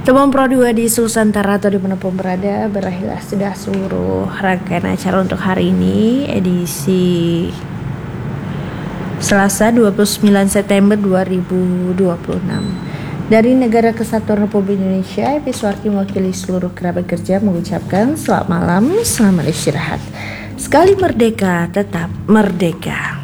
Teman Pro 2 di Nusantara atau dimanapun berada, berakhirlah sudah seluruh rangkaian acara untuk hari ini, edisi Selasa 29 September 2026. Dari Negara Kesatuan Republik Indonesia, Episwarki mewakili seluruh kerabat kerja mengucapkan selamat malam, selamat istirahat. Sekali merdeka, tetap merdeka.